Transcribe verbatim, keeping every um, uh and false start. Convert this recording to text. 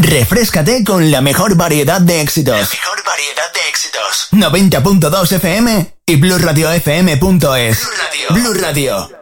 Refréscate con la mejor variedad de éxitos. La mejor variedad de éxitos. noventa punto dos F M y blue radio f m punto es. Blue Radio. Blue Radio.